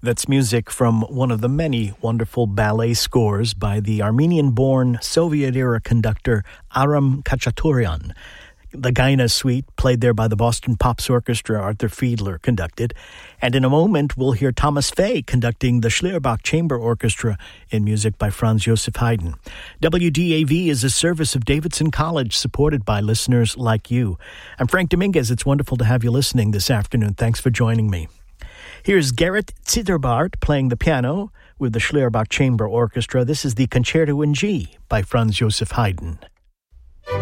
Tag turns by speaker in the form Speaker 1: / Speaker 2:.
Speaker 1: That's music from one of the many wonderful ballet scores by the Armenian-born Soviet-era conductor Aram Khachaturian. The Gaina Suite, played there by the Boston Pops Orchestra, Arthur Fiedler conducted. And in a moment, we'll hear Thomas Fay conducting the Schlierbach Chamber Orchestra in music by Franz Joseph Haydn. WDAV is a service of Davidson College, supported by listeners like you. I'm Frank Dominguez. It's wonderful to have you listening this afternoon. Thanks for joining me. Here's Gerrit Cederbaert playing the piano with the Schlierbach Chamber Orchestra. This is the Concerto in G by Franz Joseph Haydn.